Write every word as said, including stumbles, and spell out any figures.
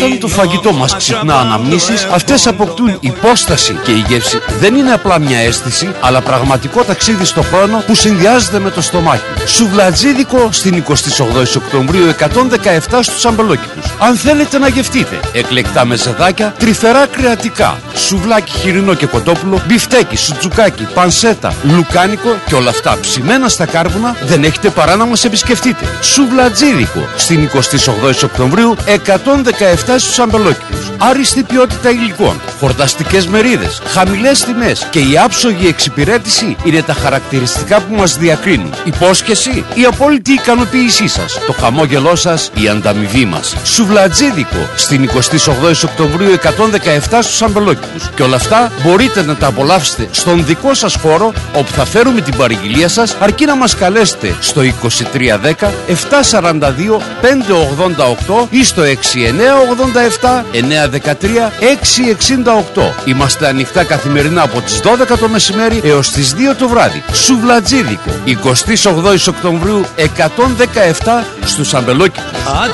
Όταν το φαγητό μας ξυπνά αναμνήσεις, αυτές αποκτούν υπόσταση και η γεύση δεν είναι απλά μια αίσθηση, αλλά πραγματικό ταξίδι στο χρόνο που συνδυάζεται με το στομάχι. Σουβλατζίδικο στην εικοστή όγδοη Οκτωβρίου εκατόν δεκαεπτά στους Αμπελόκηπους. Αν θέλετε να γευτείτε εκλεκτά μεζεδάκια, τρυφερά κρεατικά, σουβλάκι χοιρινό και κοτόπουλο, μπιφτέκι, σουτζουκάκι, πανσέτα, λουκάνικο και όλα αυτά ψημένα στα κάρβουνα, δεν έχετε παρά να μας επισκεφτείτε. Σουβλατζίδικο στην εικοστή όγδοη Οκτωβρίου εκατόν δεκαεπτά στους Αμπελόκηπους. Άριστη ποιότητα υλικών, χορταστικές μερίδες, χαμηλές τιμές και η άψογη εξυπηρέτηση είναι τα χαρακτηριστικά που μας διακρίνουν. Υπόσχεση, η απόλυτη ικανοποίησή σας, το χαμόγελό σας, η ανταμοιβή μας. Σουβλατζίδικο στην εικοστή όγδοη Οκτωβρίου εκατόν δεκαεπτά στους Αμπελόκηπους. Και όλα αυτά μπορείτε να τα απολαύσετε στον δικό σας χώρο, όπου θα φέρουμε την παραγγελία σας, αρκεί να μας καλέσετε στο είκοσι τρία δέκα επτακόσια σαράντα δύο πεντακόσια ογδόντα οκτώ ή στο έξι εννιά ογδόντα επτά εννιά δεκατρία έξι εξήντα οκτώ. Είμαστε ανοιχτά καθημερινά από τις δώδεκα το μεσημέρι έως τις δύο το βράδυ. Σουβλατζίδικο, εικοστή όγδοη Οκτωβρίου εκατόν δεκαεπτά στους Αμπελόκηπους.